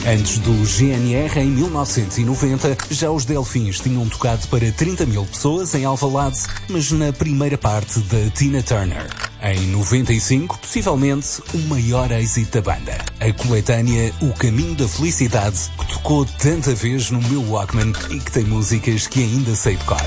Antes do GNR, em 1990, já os Delfins tinham tocado para 30 mil pessoas em Alvalade, mas na primeira parte da Tina Turner. Em 95, possivelmente, o maior êxito da banda. A coletânea O Caminho da Felicidade, que tocou tanta vez no meu Walkman e que tem músicas que ainda sei de cor.